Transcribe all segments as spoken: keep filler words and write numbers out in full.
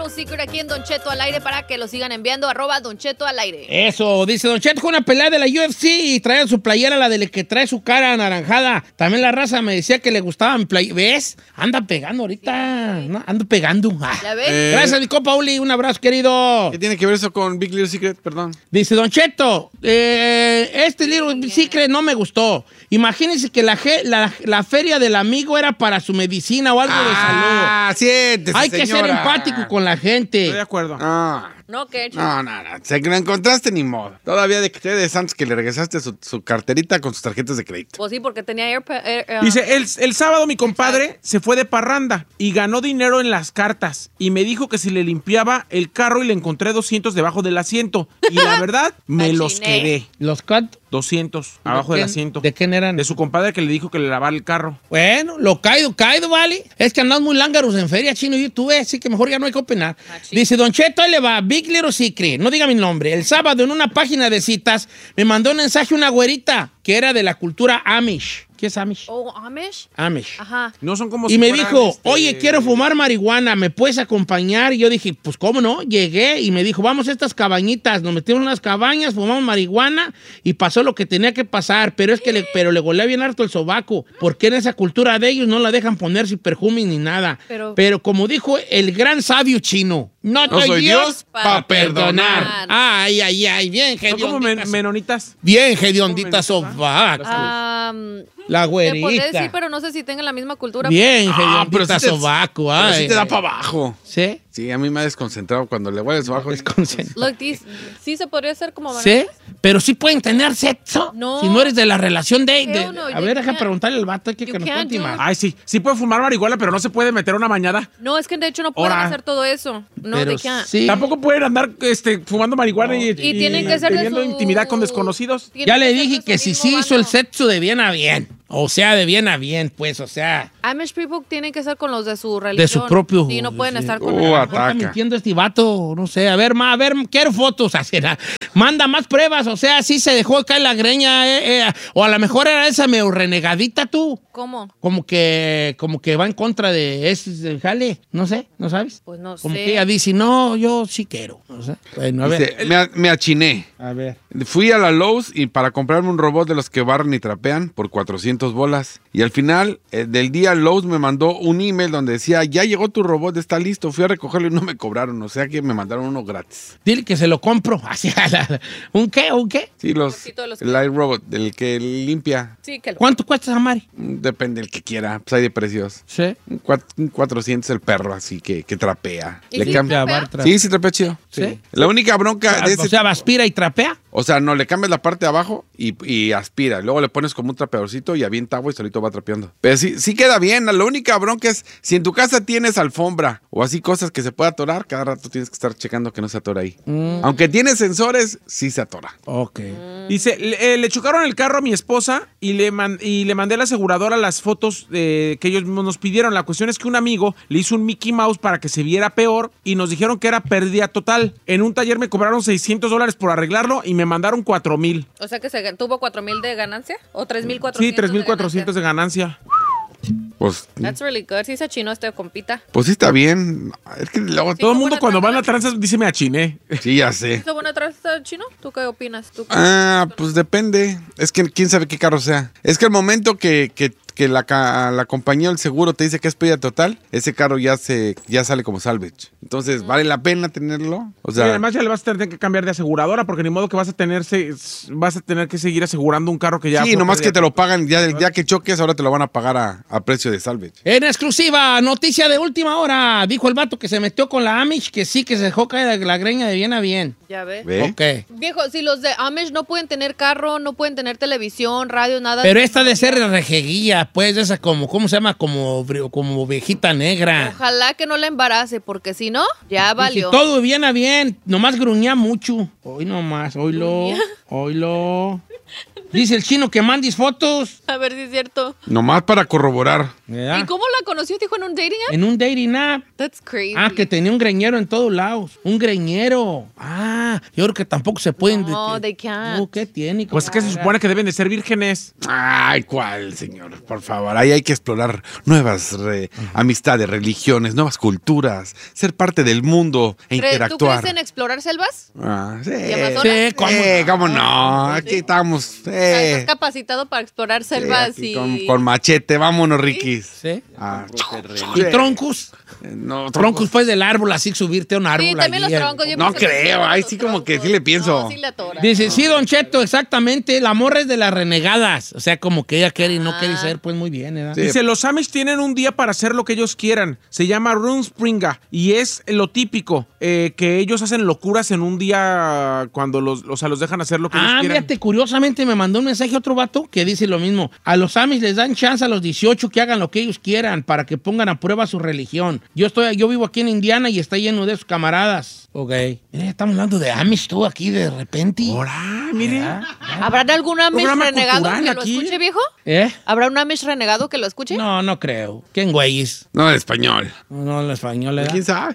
Little Secret aquí en Don Cheto al aire para que lo sigan enviando, arroba Don Cheto al aire. Eso, dice Don Cheto, con una pelea de la U F C y trae su playera, la de la que trae su cara anaranjada. También la raza me decía que le gustaba mi playera. ¿Ves? Anda pegando ahorita. ¿No? Ando pegando. Ah. ¿Ya ves? Eh, Gracias a mi compa Uli, un abrazo, querido. ¿Qué tiene que ver eso con Big Little Secret? Perdón. Dice Don Cheto, eh, este Little Secret no me gustó. Imagínense que la, la, la feria del amigo era para su medicina o algo de salud. Ah, siéntese, Hay que ser señora. empático con la gente. Estoy de acuerdo. Ah. No, ¿qué? No, no, no. Se la encontraste ni modo. Todavía de que te de Santos que le regresaste su, su carterita con sus tarjetas de crédito. Pues sí, porque tenía Air... Air uh, Dice, el, el sábado mi compadre se fue de parranda y ganó dinero en las cartas y me dijo que si le limpiaba el carro y le encontré doscientos debajo del asiento. Y la verdad, me los Machiné. quedé. ¿Los cuántos? doscientos abajo del quién- asiento. ¿De quién eran? De su compadre que le dijo que le lavara el carro. Bueno, lo caído, caído, ¿vale? Es que andan muy lángaros en feria, chino, y tú ves, así que mejor ya no hay que opinar. Machín. Dice, Don Cheto, ahí le va, Big Little Secret, no diga mi nombre. El sábado en una página de citas me mandó un mensaje una güerita que era de la cultura Amish. ¿Qué es Amish? Oh, Amish. Amish. Ajá. No son como Y si me fueran, dijo, este, oye, quiero fumar marihuana, ¿me puedes acompañar? Y yo dije, pues, ¿cómo no? Llegué y me dijo, vamos a estas cabañitas. Nos metimos en unas cabañas, fumamos marihuana y pasó lo que tenía que pasar. Pero es que le, pero le golea bien harto el sobaco, porque en esa cultura de ellos no la dejan ponerse perfume ni nada. Pero- Pero como dijo el gran sabio chino, no, No soy Dios pa' perdonar. Ay, ay, ay, bien, Son como hediondita. men- menonitas. Bien, hediondita ¿Cómo sobaco. Ah, La te podría güerita. decir, pero no sé si tengan la misma cultura. Bien, Ah, pero hediondita sí te- sobaco. Pero Ay, sí te da ay. para abajo. ¿Sí? Sí, a mí me ha desconcentrado cuando le hueles abajo. Desconcentrado. Look, this- sí se podría hacer como... ¿Sí? Pero sí pueden tener sexo. No. Si no eres de la relación de... de- Hell no, a you ver, deja can't. preguntarle al vato que, You que nos can't cuente do más. it. Ay, sí. Sí puede fumar marihuana, pero no se puede meter una bañada. No, es que de hecho no pueden Ahora. hacer todo eso. No, Pero de que... sí. Tampoco pueden andar este, fumando marihuana y, Y tienen que ser de teniendo su- intimidad con desconocidos. Tienen Ya que le ser de dije su que si mismo sí hizo el bando. sexo de bien a bien. O sea, de bien a bien, pues, o sea... Amish people tienen que ser con los de su religión. De su propio... Sí, no pueden sí. estar con... Uh, el- Está ataca. mintiendo este vato, no sé. A ver, ma, a ver, quiero fotos. Así, na- manda más pruebas, o sea, sí se dejó caer la greña. eh, eh, o a lo mejor era esa medio renegadita tú. ¿Cómo? Como que, como que va en contra de ese del jale. No sé, ¿no sabes? Pues no Como sé. que ella dice, no, yo sí quiero. O sea, bueno, a ver. Dice, me, a- me achiné. A ver. Fui a la Lowe's y para comprarme un robot de los que barren y trapean por cuatrocientas bolas. Y al final eh, del día Lowe's me mandó un email donde decía, ya llegó tu robot, está listo. Fui a recogerlo y no me cobraron. O sea que me mandaron uno gratis. Dile que se lo compro. Así, a la- ¿Un qué? ¿Un qué? Sí, los, Robotito de los el iRobot, el que limpia. Sí, que... ¿Cuánto cuesta esa Mari? Mm, Depende del que quiera. Pues hay de precios. Sí. Un cuat- un cuatrocientos el perro así que, que trapea. ¿Y Le sí cambia. trapea? Sí, sí trapea chido. ¿Sí? La única bronca de O ese... sea, aspira y trapea. O sea, no, le cambias la parte de abajo y, y aspira. Luego le pones como un trapeadorcito y avienta agua y solito va trapeando. Pero sí, sí queda bien. La única bronca es, si en tu casa tienes alfombra o así cosas que se pueda atorar, cada rato tienes que estar checando que no se atore ahí. Aunque tiene sensores, sí se atora. Ok. Dice, le, eh, le chocaron el carro a mi esposa y le, man- y le mandé a la aseguradora las fotos eh, que ellos mismos nos pidieron. La cuestión es que un amigo le hizo un Mickey Mouse para que se viera peor y nos dijeron que era pérdida total. En un taller me cobraron seiscientos dólares por arreglarlo y me mandaron cuatro mil. O sea que se gan- tuvo cuatro mil de ganancia o tres mil Sí, cuatrocientos. tres mil cuatrocientos de ganancia. Pues, That's really good. Sí se chinó este compita. pues sí está bien. Es que luego... Todo el fue mundo buena cuando va a la tranza. tranza dice me achiné. Sí, ya sé. ¿Hizo buena tranza chino? ¿Tú qué opinas? ¿Tú qué- Ah, pues depende. Es que quién sabe qué carro sea. Es que el momento que, que, que la, ca- la compañía o el seguro te dice que es pérdida total, ese carro ya se ya sale como salvage. Entonces, ¿vale la pena tenerlo? O Y sea, además ya le vas a tener que cambiar de aseguradora porque ni modo que vas a tener se- vas a tener que seguir asegurando un carro que ya sí, fue nomás que pérdida te lo pagan, ya, ya que choques, ahora te lo van a pagar a, a precio de salvage. En exclusiva, noticia de última hora. Dijo el vato que se metió con la Amish que sí, que se dejó caer la greña de bien a bien. Ya ve. ¿Ve? Ok. Viejo, si los de Amish no pueden tener carro, no pueden tener televisión, radio, nada. Pero esta de ser rejeguilla, pues, esa como, ¿cómo se llama? Como, bri- como ovejita negra. Ojalá que no la embarace, porque si no, ya Y valió. si todo bien a bien, nomás gruñía mucho. Hoy nomás, oílo, oílo. Dice el chino que mandis fotos. A ver si es cierto. Nomás para corroborar. ¿Verdad? ¿Y cómo la conoció? ¿Dijo en un dating app? En un dating app. That's crazy. Ah, que tenía un greñero en todos lados. Un greñero. Ah, ya. Yo creo que tampoco se pueden... No, de, they can't. No, ¿qué tiene? Pues es que se supone que deben de ser vírgenes. Ay, ¿cuál, señor? Por favor, ahí hay que explorar nuevas re- amistades, religiones, nuevas culturas, ser parte del mundo e ¿Cre- ¿Tú interactuar. crees en explorar selvas? Ah, sí. ¿Y Amazonas? Sí, ¿cómo Eh, no? ¿cómo no? Aquí estamos. eh, ¿Estás capacitado para explorar sí, selvas aquí y...? con, con machete, vámonos, Riquis. ¿Sí? Ah, ¿Y troncos? Eh, No, Troncos, pues, del árbol, así subirte a un árbol. Sí, también los allí. troncos. yo No pienso que creo, sí, ahí los sí como que troncos. sí le pienso. No, sí le atora. Dice, sí, Don Cheto, exactamente. La morra es de las renegadas. O sea, como que ella quiere y no Ah. quiere ser, pues, muy bien, ¿verdad? Sí. Dice, los Amish tienen un día para hacer lo que ellos quieran. Se llama Runspringa y es lo típico, eh, que ellos hacen locuras en un día cuando los, o sea, los dejan hacer lo que ellos Ah, quieran. fíjate, curiosamente me mandó un mensaje otro vato que dice lo mismo. A los Amis les dan chance a los dieciocho que hagan lo que ellos quieran para que pongan a prueba su religión. Yo estoy, yo vivo aquí en Indiana y está lleno de sus camaradas. Ok. Mira, estamos hablando de Amish tú aquí de repente. Ahora, mire. ¿Habrá algún Amish Programa renegado cultural que lo aquí. escuche, viejo? ¿Eh? ¿Habrá un Amish renegado que lo escuche? No, no creo. ¿Quién güeyes? No, en español. No, no, el español, ¿verdad? ¿Quién sabe?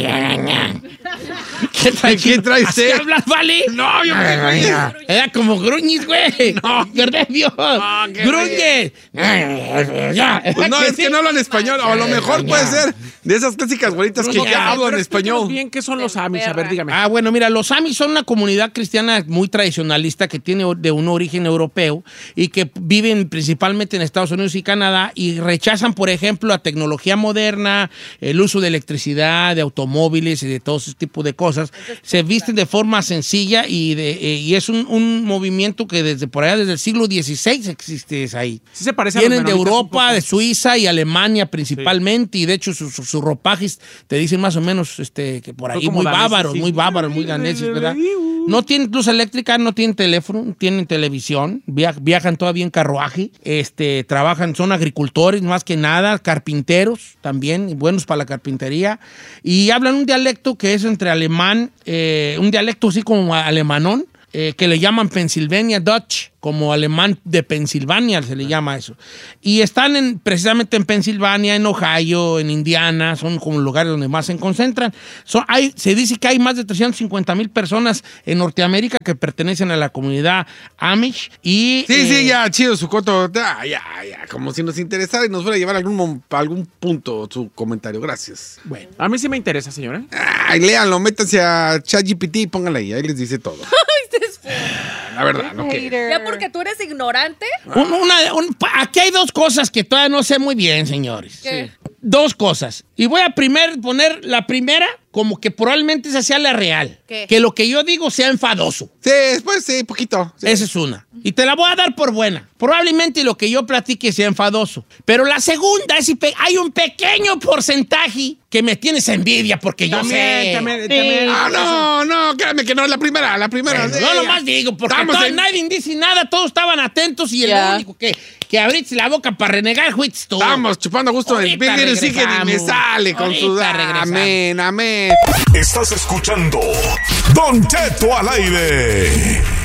¿Qué trae, ¿Qué trae ¿Así usted? hablas, vale? No, yo me Era como gruñis, güey. No, ¿verdad, Dios? qué Gruñes. Ya. Pues no, es que no hablan español. O a lo mejor puede ser de esas clásicas bolitas que No, ya no, hablan Pero explícanos español. bien qué son los Amish. A ver, dígame. Ah, bueno, mira, los Amis son una comunidad cristiana muy tradicionalista que tiene de un origen europeo y que viven principalmente en Estados Unidos y Canadá y rechazan, por ejemplo, la tecnología moderna, el uso de electricidad, de automóviles y de todo ese tipo de cosas. Se visten de forma sencilla y, de, eh, y es un, un movimiento que desde por allá, desde el siglo dieciséis existe es ahí. Sí se parece a Vienen los de menonitas un Europa, poco. de Suiza y Alemania principalmente, y de hecho sus, sus, sus ropajes te dicen más o menos este, que por Son ahí como muy daneses, bárbaros, sí. muy bárbaros, muy daneses, ¿verdad? No tienen luz eléctrica, no tienen teléfono, tienen televisión, via- viajan todavía en carruaje, este, trabajan, son agricultores más que nada, carpinteros también, y buenos para la carpintería, y hablan un dialecto que es entre alemán, eh, un dialecto así como alemanón, eh, que le llaman Pennsylvania Dutch, como alemán de Pensilvania se le llama eso. Y están en, precisamente en Pensilvania, en Ohio, en Indiana, son como lugares donde más se concentran. Son, hay, se dice que hay más de trescientas cincuenta mil personas en Norteamérica que pertenecen a la comunidad Amish. Y, Sí, eh, sí, ya, chido su coto. Ah, ya, ya, como si nos interesara y nos fuera a llevar a algún, mom- a algún punto su comentario. Gracias. Bueno, A mí sí me interesa, señora. Ay, léanlo, métanse a ChatGPT y pónganle ahí, ahí les dice todo. La verdad, no que. Ya porque tú eres ignorante. un- una- un- pa- aquí hay dos cosas que todavía no sé muy bien, señores. ¿Qué? Dos cosas. Y voy a primer poner la primera como que probablemente esa sea la real. ¿Qué? Que lo que yo digo sea enfadoso. Sí, después sí, poquito. Sí. Esa es una. Y te la voy a dar por buena. Probablemente lo que yo platique sea enfadoso. Pero la segunda es si pe- hay un pequeño porcentaje que me tienes envidia porque yo También, sé. también, Sí. también. Ah, no, no, créeme que no, la primera, la primera. Bueno, sí, no ya. lo más digo, porque Estamos todo- en- nadie dice nada, todos estaban atentos y el Ya. único que, que abriste la boca para renegar fuiste tú. Estamos chupando a gusto en el Ahorita Big Little sí que ni me regresamos. sale con su. Ahorita regresamos. Amén, amén. Estás escuchando Don Cheto al aire.